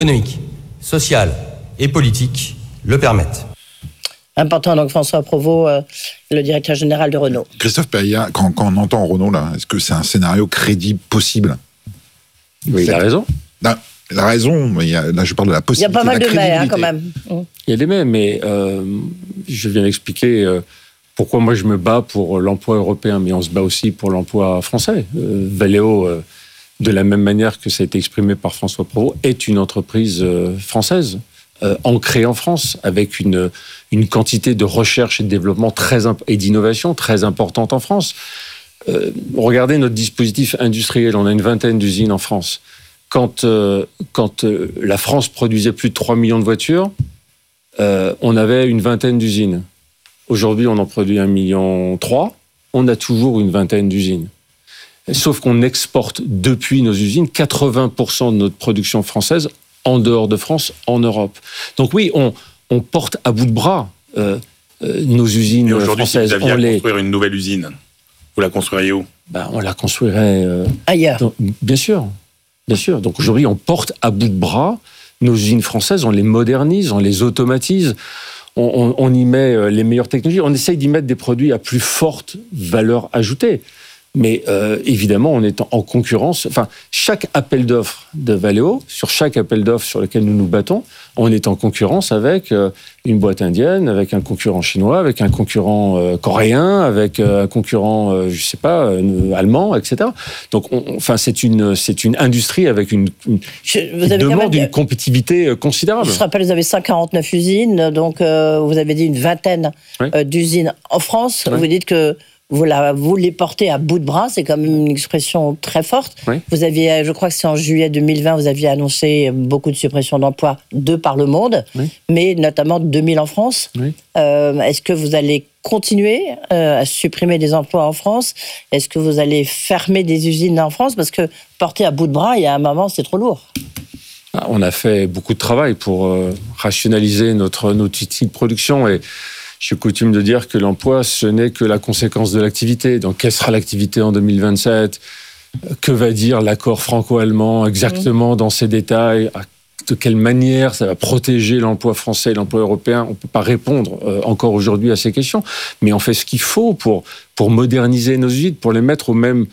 économique, social et politique le permettent. Important, donc François Provost, le directeur général de Renault. Christophe Périllat, quand on entend Renault, là, est-ce que c'est un scénario crédible possible ? Oui, il a raison. Non, il a raison, mais là je parle de la possibilité. Il y a pas mal de mais hein, quand même. Il y a des mais je viens d'expliquer pourquoi moi je me bats pour l'emploi européen, mais on se bat aussi pour l'emploi français. Valeo, de la même manière que ça a été exprimé par François Provost, est une entreprise française, ancrée en France, avec une quantité de recherche et de développement et d'innovation très importante en France. Regardez notre dispositif industriel, on a une vingtaine d'usines en France. Quand la France produisait plus de 3 millions de voitures, on avait une vingtaine d'usines. Aujourd'hui, on en produit 1,3 million, on a toujours une vingtaine d'usines. Sauf qu'on exporte depuis nos usines 80% de notre production française en dehors de France, en Europe. Donc oui, on porte à bout de bras nos usines françaises. Et aujourd'hui, si vous aviez à construire une nouvelle usine, vous la construiriez où ? On la construirait ailleurs. Bien sûr. Donc aujourd'hui, on porte à bout de bras nos usines françaises, on les modernise, on les automatise, on y met les meilleures technologies, on essaye d'y mettre des produits à plus forte valeur ajoutée. Mais évidemment, on est en concurrence. Enfin, chaque appel d'offres de Valeo, sur chaque appel d'offres sur lequel nous nous battons, on est en concurrence avec une boîte indienne, avec un concurrent chinois, avec un concurrent coréen, avec un concurrent, allemand, etc. Donc, c'est une industrie avec une demande d'une compétitivité considérable. Je rappelle, vous avez 149 usines, donc vous avez dit une vingtaine d'usines en France. Oui. Vous dites que vous les portez à bout de bras, c'est quand même une expression très forte. Oui. Vous aviez, je crois que c'est en juillet 2020, vous aviez annoncé beaucoup de suppressions d'emplois de par le monde, mais notamment 2000 en France. Oui. Est-ce que vous allez continuer à supprimer des emplois en France ? Est-ce que vous allez fermer des usines en France ? Parce que porter à bout de bras, il y a un moment, c'est trop lourd. On a fait beaucoup de travail pour rationaliser notre outil de production et j'ai coutume de dire que l'emploi, ce n'est que la conséquence de l'activité. Donc, quelle sera l'activité en 2027 ? Que va dire l'accord franco-allemand exactement dans ses détails ? De quelle manière ça va protéger l'emploi français et l'emploi européen ? On ne peut pas répondre encore aujourd'hui à ces questions. Mais on fait ce qu'il faut pour moderniser nos usines, pour les mettre au même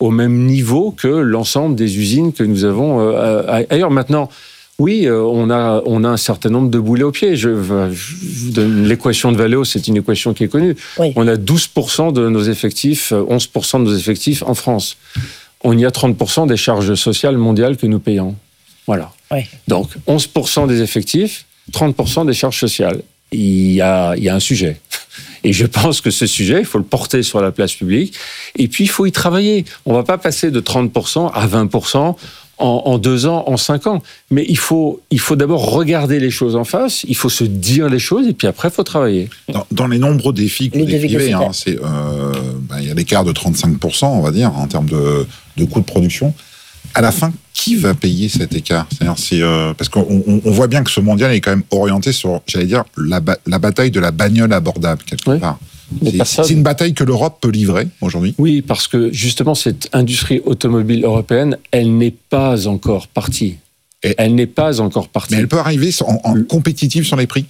niveau que l'ensemble des usines que nous avons ailleurs. Maintenant, oui, on a un certain nombre de boulets aux pieds. Je vous donne l'équation de Valeo, c'est une équation qui est connue. Oui. On a 12% de nos effectifs, 11% de nos effectifs en France. On y a 30% des charges sociales mondiales que nous payons. Voilà. Oui. Donc, 11% des effectifs, 30% des charges sociales. Il y a un sujet. Et je pense que ce sujet, il faut le porter sur la place publique. Et puis, il faut y travailler. On ne va pas passer de 30% à 20%. En 2 ans, en 5 ans. Mais il faut d'abord regarder les choses en face, il faut se dire les choses, et puis après, il faut travailler. Dans les nombreux défis que vous décrivez, il y a l'écart de 35%, on va dire, en termes de coûts de production. À la fin, qui va payer cet écart ? C'est-à-dire, parce qu'on voit bien que ce mondial est quand même orienté sur, j'allais dire, la bataille de la bagnole abordable, quelque part. C'est une bataille que l'Europe peut livrer aujourd'hui ? Oui, parce que justement, cette industrie automobile européenne, elle n'est pas encore partie. Mais elle peut arriver en compétitive sur les prix ?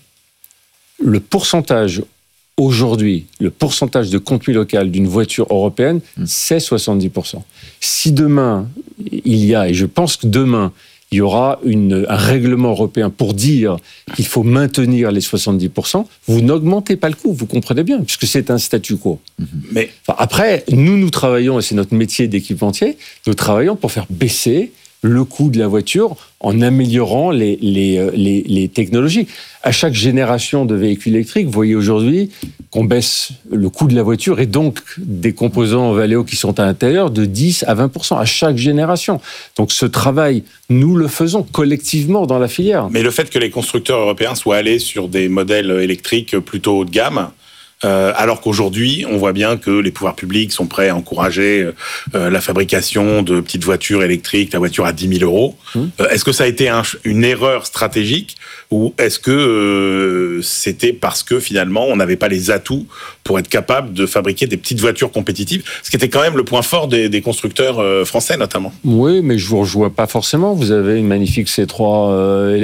Le pourcentage, aujourd'hui, le pourcentage de contenu local d'une voiture européenne, c'est 70%. Si demain, et je pense que demain, il y aura un règlement européen pour dire qu'il faut maintenir les 70%, vous n'augmentez pas le coût, vous comprenez bien, puisque c'est un statu quo. Mais après, nous travaillons, et c'est notre métier d'équipementier, nous travaillons pour faire baisser le coût de la voiture en améliorant les technologies. À chaque génération de véhicules électriques, vous voyez aujourd'hui qu'on baisse le coût de la voiture et donc des composants Valeo qui sont à l'intérieur de 10 à 20% à chaque génération. Donc ce travail, nous le faisons collectivement dans la filière. Mais le fait que les constructeurs européens soient allés sur des modèles électriques plutôt haut de gamme, alors qu'aujourd'hui, on voit bien que les pouvoirs publics sont prêts à encourager la fabrication de petites voitures électriques, la voiture à 10 000 euros. Est-ce que ça a été une erreur stratégique ou est-ce que c'était parce que finalement, on n'avait pas les atouts pour être capable de fabriquer des petites voitures compétitives, ce qui était quand même le point fort des constructeurs français notamment ? Oui, mais je ne vous rejoins pas forcément. Vous avez une magnifique C3